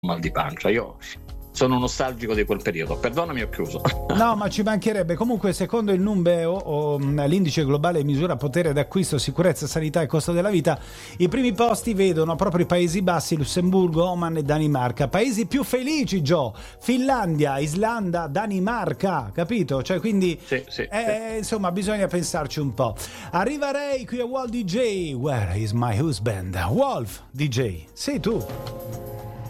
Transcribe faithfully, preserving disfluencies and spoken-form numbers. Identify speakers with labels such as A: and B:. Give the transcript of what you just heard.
A: mal di pancia. Io sono nostalgico di quel periodo, perdonami, ho chiuso.
B: No, ma ci mancherebbe. Comunque, secondo il Numbeo, o l'indice globale di misura potere d'acquisto, sicurezza, sanità e costo della vita, i primi posti vedono proprio i Paesi Bassi, Lussemburgo, Oman e Danimarca. Paesi più felici, Gio: Finlandia, Islanda, Danimarca, capito? Cioè, quindi
A: Sì, sì,
B: eh,
A: sì.
B: insomma, bisogna pensarci un po'. Arriva Ray qui a Wolf D J. Where is my husband? Wolf D J, sei tu.